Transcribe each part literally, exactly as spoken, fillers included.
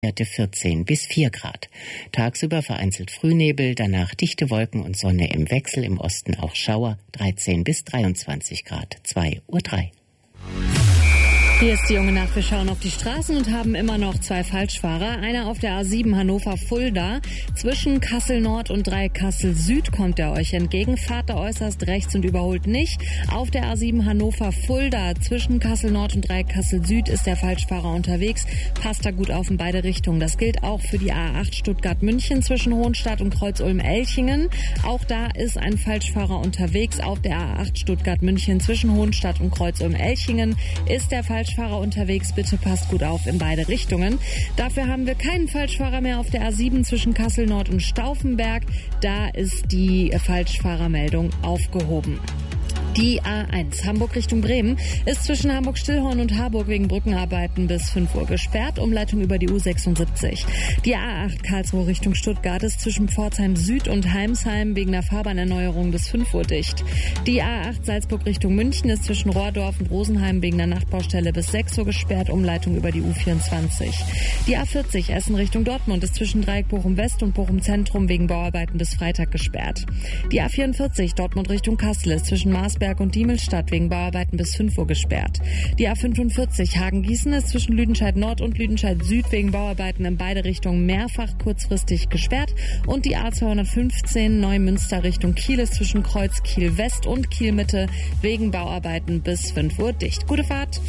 Werte vierzehn bis vier Grad. Tagsüber vereinzelt Frühnebel, danach dichte Wolken und Sonne im Wechsel, im Osten auch Schauer, dreizehn bis dreiundzwanzig Grad, zwei Uhr drei. Hier ist die junge Nacht. Wir schauen auf die Straßen und haben immer noch zwei Falschfahrer. Einer auf der A sieben Hannover-Fulda. Zwischen Kassel Nord und Dreieck Kassel Süd kommt er euch entgegen. Fahrt da äußerst rechts und überholt nicht. Auf der A sieben Hannover-Fulda zwischen Kassel Nord und Dreieck Kassel Süd ist der Falschfahrer unterwegs. Passt da gut auf in beide Richtungen. Das gilt auch für die A acht Stuttgart-München zwischen Hohenstadt und Kreuz-Ulm-Elchingen. Auch da ist ein Falschfahrer unterwegs. Auf der A acht Stuttgart-München zwischen Hohenstadt und Kreuz-Ulm-Elchingen ist der Falschfahrer Falschfahrer unterwegs, bitte passt gut auf in beide Richtungen. Dafür haben wir keinen Falschfahrer mehr auf der A sieben zwischen Kassel Nord und Stauffenberg. Da ist die Falschfahrermeldung aufgehoben. Die A eins Hamburg Richtung Bremen ist zwischen Hamburg-Stillhorn und Harburg wegen Brückenarbeiten bis fünf Uhr gesperrt. Umleitung über die U sechsundsiebzig. Die A acht Karlsruhe Richtung Stuttgart ist zwischen Pforzheim Süd und Heimsheim wegen der Fahrbahnerneuerung bis fünf Uhr dicht. Die A acht Salzburg Richtung München ist zwischen Rohrdorf und Rosenheim wegen der Nachtbaustelle bis sechs Uhr gesperrt. Umleitung über die U vierundzwanzig. Die A vierzig Essen Richtung Dortmund ist zwischen Dreieck Bochum West und Bochum Zentrum wegen Bauarbeiten bis Freitag gesperrt. Die A vierundvierzig Dortmund Richtung Kassel ist zwischen Marsberg und Diemelstadt wegen Bauarbeiten bis fünf Uhr gesperrt. Die A fünfundvierzig Hagen-Gießen ist zwischen Lüdenscheid Nord und Lüdenscheid Süd wegen Bauarbeiten in beide Richtungen mehrfach kurzfristig gesperrt. Und die A zweihundertfünfzehn Neumünster Richtung Kiel ist zwischen Kreuz Kiel West und Kiel Mitte wegen Bauarbeiten bis fünf Uhr dicht. Gute Fahrt!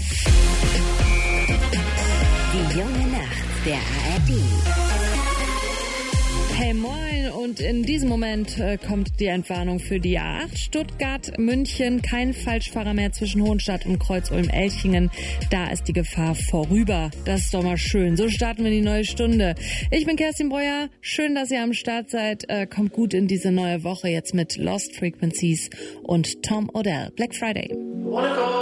Die junge Nacht der A R D. Hey moin, und in diesem Moment äh, kommt die Entwarnung für die A acht Stuttgart, München, kein Falschfahrer mehr zwischen Hohenstadt und Kreuz-Ulm-Elchingen. Da ist die Gefahr vorüber. Das ist doch mal schön. So starten wir die neue Stunde. Ich bin Kerstin Breuer. Schön, dass ihr am Start seid. Äh, kommt gut in diese neue Woche jetzt mit Lost Frequencies und Tom Odell. Black Friday.